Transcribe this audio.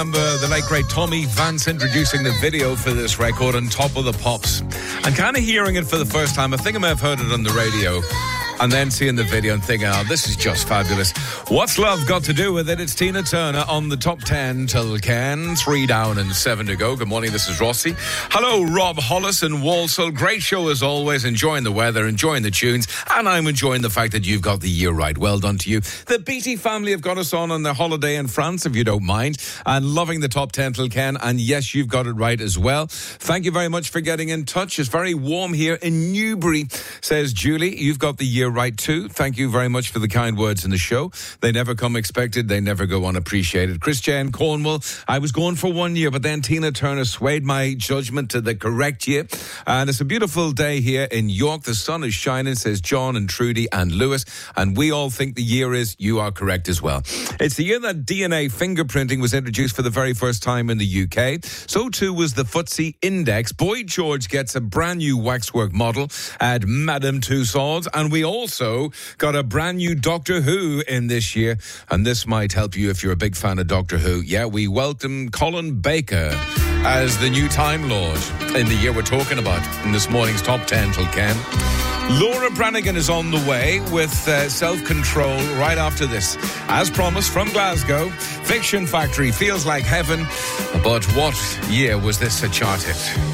The late great Tommy Vance introducing the video for this record on Top of the Pops. And kind of hearing it for the first time. I think I may have heard it on the radio. And then seeing the video and thinking, oh, this is just fabulous. What's love got to do with it? It's Tina Turner on the top 10 till Ken. 3 down and 7 to go. Good morning, this is Rossi. Hello, Rob Hollis and Walsall. Great show as always. Enjoying the weather, enjoying the tunes. And I'm enjoying the fact that you've got the year right. Well done to you. The Beattie family have got us on their holiday in France, if you don't mind. And loving the top 10 till Ken. And yes, you've got it right as well. Thank you very much for getting in touch. It's very warm here in Newbury, says Julie. You've got the year right too. Thank you very much for the kind words in the show. They never come expected. They never go unappreciated. Christiane Cornwall, I was going for 1 year, but then Tina Turner swayed my judgment to the correct year. And it's a beautiful day here in York. The sun is shining, says John and Trudy and Lewis. And we all think the year is, you are correct as well. It's the year that DNA fingerprinting was introduced for the very first time in the UK. So too was the Footsie Index. Boy George gets a brand new waxwork model at Madame Tussauds. And we also got a brand new Doctor Who in this year. And this might help you if you're a big fan of Doctor Who. Yeah, we welcome Colin Baker as the new Time Lord in the year we're talking about in this morning's Top 10 till Ken. Laura Branigan is on the way with Self-Control right after this. As promised from Glasgow, Fiction Factory, Feels Like Heaven. But what year was this a chart hit?